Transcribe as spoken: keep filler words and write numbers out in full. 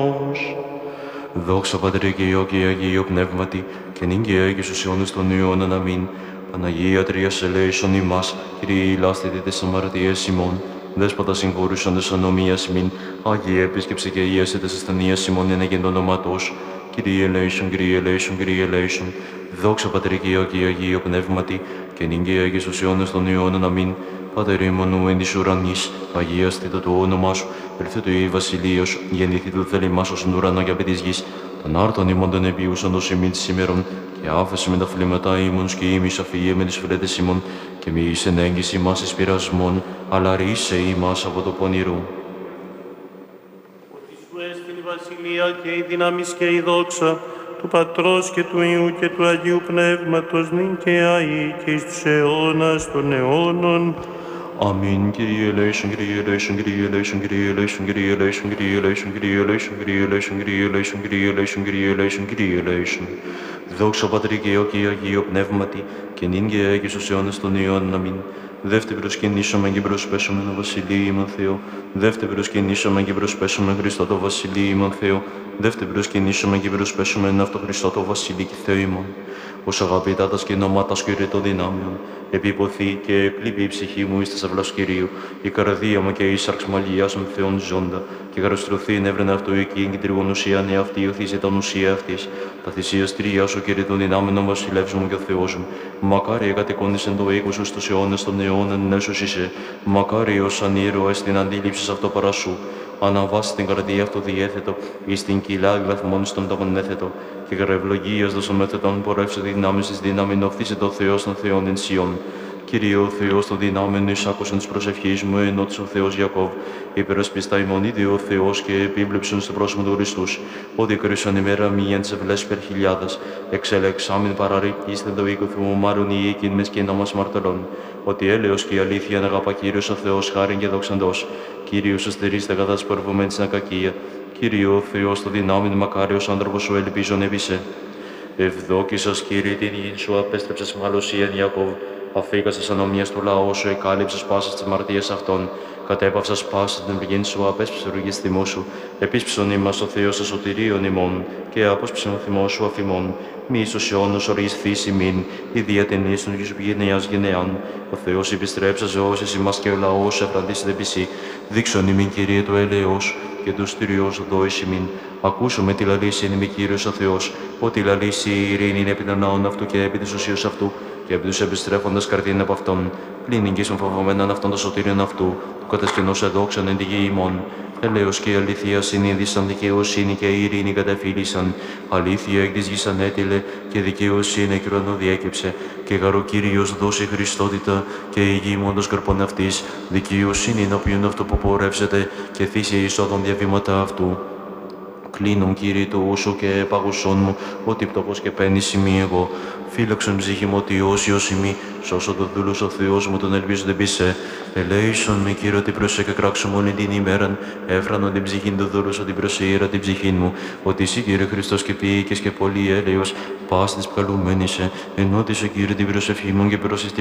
Δόξα Πατρί και Υιό και Αγίο Πνεύματι, και νυν και αεί και στους αιώνες των αιώνων. Αμήν. Παναγία Τρίας ελέησον ημάς, Κύριε ηλάστητε τες αμαρτίες ημών, Δέσποτα συγχωρούσαν τες ανομίας ημίν, Άγιε επίσκεψε και ίασε τες ασθενείας ημών εν αγεν το όνοματός. Κύριε ελέησον, Κύριε ελέησον, Κύριε ελέησον. Δόξα Πατρί και Υιό και Αγίο Πνεύματι, και νυν και αεί και στους αιώνες των αιώνων. Αμήν. Πατέρ ημών ου εν της ουρανής, αγίαστητο το όνομά σου, ελθέτω η βασιλεία σου, γεννηθήτω το θέλημά σου στον ουρανό και απ' της γης. Τον άρτον ημών των επιούσαν το ημίν σήμερον, και άφεση με τα φλήματα ημών και ημείς αφιέ με τις φρέτες ημών, και μη εις εν έγκυση ημάς εις πειρασμόν, αλλά ρίσε ημάς από το πονηρό. Ότι σου έστειν η βασιλεία και η δύναμις και η δόξα του Πατρός και του Υιού και του Αγίου Πνεύματος, νυν και αεί και εις τους αιώνας των αιώνων. Αμήν. Kyrie eleison, Kyrie eleison, Kyrie eleison, Kyrie eleison, Kyrie eleison, Kyrie eleison, Kyrie eleison, Kyrie eleison, Kyrie eleison, Kyrie eleison, Kyrie eleison, Kyrie eleison. Δόξα Πατρί και Υιό και Αγίο Πνεύματι, και νυν και αεί και στους αιώνες των αιώνων. Αμήν. Δεύτε προσκυνήσαμε και προσπέσαμε το Βασιλείο ημών Θεό. Δεύτε προσκυνήσαμε και προσπέσαμε Χριστό το Βασιλείο ημών Θεό. Δεύτε προσκυνήσαμε και προσπέσαμε εν αυτό Χριστό το Βασιλείο και Θεό ημών. Ως αγαπητάτας και νομάτας και ρετό δυνάμεων, επιποθεί και εκλείπει η ψυχή μου εις τας αυλάς Κυρίου, η καρδία μου και η σάρξ μου αγιάσουν Θεόν ζώντα, και καροστρωθεί νεύρεν αυτού εκεί και τριγωνουσίαν εαυτή οθήσε τα ουσία αυτής, τα θυσιαστρία σου και ρετό δυνάμενον βασιλεύς μου και ο Θεός μου. Μακάρι εκατοικόνησεν το οίκος σου στους αιώνες των αιώνων νέσους είσαι, μακάρι ως ανήρωες την αντίληψη αυτό παρά σου. Αναβάσει την καρδία αυτό διέθετο, εις την κοιλά γλαθμών στον τόπον έθετο, και καρευλογίας δοσομέθετον πορεύσε δυνάμεις εις δύναμην οφθήσε το Θεός των Θεών εν Σιών. Κύριε ο Θεός των δυνάμεων εισάκουσαν της προσευχής μου, ενώτης ο Θεός Ιακώβ, υπερασπιστά ημών ήδη ο Θεός και επίβλεψον στο πρόσωπο του Χριστούς, ότι κρίσαν ημέρα μη εν τσευλές υπερχιλιάδας, εξελεξάμην παραρρύπτης δεν το οίκο Θεού μάρουν οι οίκην μες και νόμας μαρτωλών, ότι έλεος και η αλήθεια να αγαπά Κύριος ο Θεός χάριν και δοξαντός, Κύριος αστερίστε κατά σπορβωμένης κακία, Κύριε ο Θεός των δυνάμεων μακάριος άνθρωπος σου ελπίζον έβησε. Ευδόκησας Κύριε την γην σου απέστρεψες μαλωσίαν Ιακώβ, αφήκασες ανομίας του λαού σου, εκάλυψες πάσας τις αμαρτίες αυτών, κατέπαυσας πάσας την πληγήν σου, απέσψε ρουγής θυμού σου, επίσψον ημάς ο Θεός ο σωτηρίων ημών, και απόσψεν ο θυμός σου αφημών, μη εις τους αιώνους οργισθείς ημίν, η διατενής των γης γενεάς γενεάν, ο Θεός επιστρέψα ζωώσεις ημάς και ο λαός εφραντήσεται πισί, δείξον ημίν Κύριε το έλεος, και του στηριός δόης ημίν. Ακούσουμε τη λαλήση εν ημί Κύριος ο Θεός, ότι λαλήσει η ειρήνη είναι επί των ναών αυτού και επί της ουσίας αυτού, και επί τους επιστρέφοντας καρδίν από αυτόν, πλην εγγύσουν φοβωμένων αυτών των σωτήριων αυτού, του κατασκηνός εδόξαν εν τη γη ημών. Έλεος και η αλήθεια συνείδησαν, δικαιοσύνη και η ειρήνη καταφύλησαν. Αλήθεια εκ της γης ανέτειλε, και δικαιοσύνη εκ ουρανού διέκυψε. Και γαρό Κύριος δώσει Χριστότητα, και η γη μόντος καρπών αυτής. Δικαιοσύνη ενώπιον αυτού που πορεύσετε, και θύσια εισόδων διαβήματα αυτού. Κλείνον Κύριε το ούσο και επαγουσόν μου, ότι πτωχός και παίρνεις ημί εγώ. Φύλαξον ψυχή μου ότι όσιος ημί, σώσον το δούλος ο Θεός μου τον ελπίζονται πισέ. Ελέησον με Κύριε ότι προσέκα κράξω όλη την ημέραν, έφρανον την ψυχήν του δούλος ότι προσέηρα την ψυχήν μου, ότι εσύ Κύριε Χριστός και ποιήκες και πολύ έλεος, πας της καλουμένησε, ενώτησε Κύριε την προσευχή μου και προσεστή